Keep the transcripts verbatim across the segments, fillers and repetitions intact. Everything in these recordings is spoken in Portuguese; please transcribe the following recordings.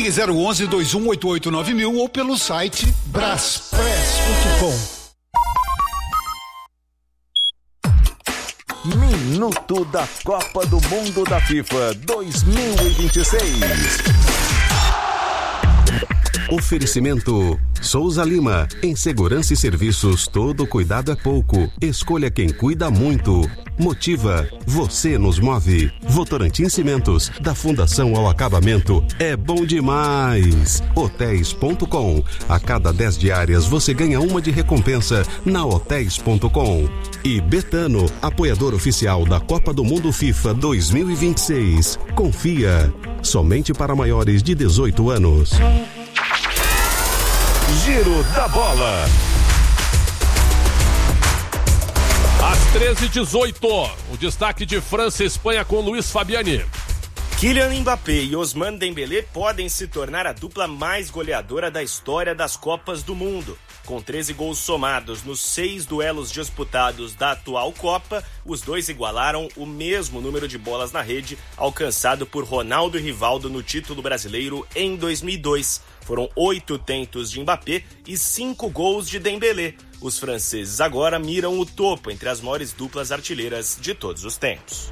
Ligue zero onze, dois um oito oito nove mil ou pelo site braspress ponto com. Minuto da Copa do Mundo da FIFA dois mil e vinte e seis. Oferecimento Souza Lima. Em segurança e serviços, todo cuidado é pouco. Escolha quem cuida muito. Motiva. Você nos move. Votorantim Cimentos, da fundação ao acabamento. É bom demais. Hotéis ponto com. A cada dez diárias você ganha uma de recompensa na hotéis ponto com. E Betano, apoiador oficial da Copa do Mundo FIFA dois mil e vinte e seis. Confia. Somente para maiores de dezoito anos. Giro da Bola. Às treze e dezoito, o destaque de França e Espanha com Luiz Fabiani. Kylian Mbappé e Ousmane Dembélé podem se tornar a dupla mais goleadora da história das Copas do Mundo. Com treze gols somados nos seis duelos disputados da atual Copa, os dois igualaram o mesmo número de bolas na rede alcançado por Ronaldo e Rivaldo no título brasileiro em dois mil e dois. Foram oito tentos de Mbappé e cinco gols de Dembélé. Os franceses agora miram o topo entre as maiores duplas artilheiras de todos os tempos.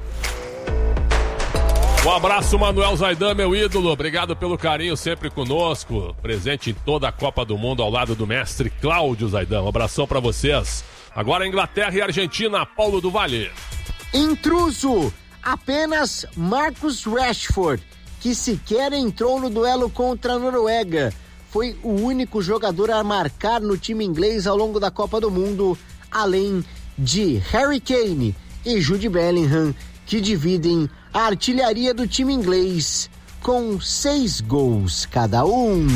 Um abraço, Manuel Zaidan, meu ídolo. Obrigado pelo carinho sempre conosco. Presente em toda a Copa do Mundo ao lado do mestre Cláudio Zaidan. Um abração pra vocês. Agora Inglaterra e Argentina, Paulo do Vale. Intruso. Apenas Marcus Rashford, que sequer entrou no duelo contra a Noruega. Foi o único jogador a marcar no time inglês ao longo da Copa do Mundo, além de Harry Kane e Jude Bellingham, que dividem a artilharia do time inglês com seis gols cada um.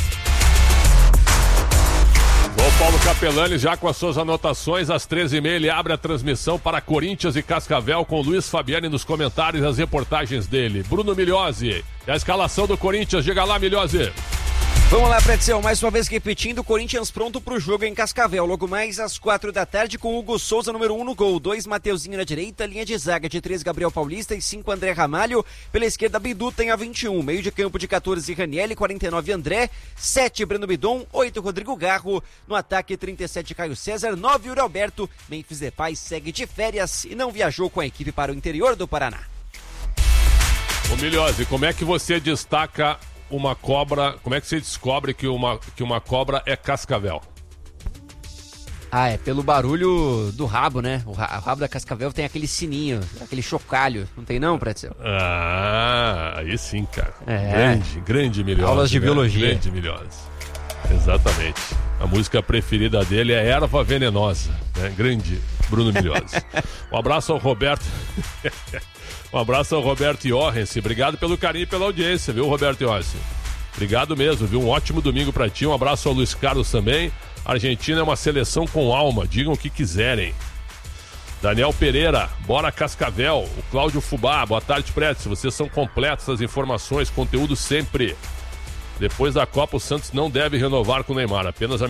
O Paulo Capelani já com as suas anotações, às treze e meia ele abre a transmissão para Corinthians e Cascavel com Luiz Fabiani nos comentários e as reportagens dele. Bruno Migliozzi, a escalação do Corinthians, diga lá, Migliozzi. Vamos lá, Pretzel, mais uma vez repetindo, Corinthians pronto pro jogo em Cascavel, logo mais às quatro da tarde com Hugo Souza, número um no gol, dois Mateuzinho na direita, linha de zaga de três Gabriel Paulista e cinco André Ramalho, pela esquerda Bidu tem a vinte e um, meio de campo de catorze Ranielli, quarenta e nove André, sete Breno Bidon, oito Rodrigo Garro, no ataque trinta e sete Caio César, nove Yuri Alberto, Memphis Depay segue de férias e não viajou com a equipe para o interior do Paraná. Ô Migliozzi, como é que você destaca uma cobra, como é que você descobre que uma, que uma cobra é cascavel? Ah, é pelo barulho do rabo, né? O, ra- o rabo da cascavel tem aquele sininho, aquele chocalho. Não tem não, Pretzel? Ah, aí sim, cara. É. Grande, grande Migliozzi. Aulas de né? biologia. Grande Migliozzi. Exatamente. A música preferida dele é Erva Venenosa, né? Grande Bruno Migliozzi. Um abraço ao Roberto... Um abraço ao Roberto Iorrense. Obrigado pelo carinho e pela audiência, viu, Roberto Iorrense? Obrigado mesmo, viu? Um ótimo domingo pra ti. Um abraço ao Luiz Carlos também. A Argentina é uma seleção com alma. Digam o que quiserem. Daniel Pereira, bora Cascavel. O Cláudio Fubá, boa tarde, Pretz. Vocês são completos as informações, conteúdo sempre. Depois da Copa, o Santos não deve renovar com o Neymar. Apenas a